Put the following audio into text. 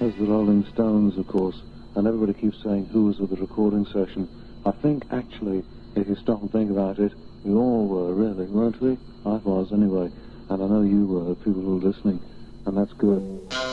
There's the Rolling Stones, of course, and everybody keeps saying who was at the recording session. I think, actually, if you stop and think about it, we all were, really, weren't we? I was, anyway. And I know you were, people who were listening, and that's good.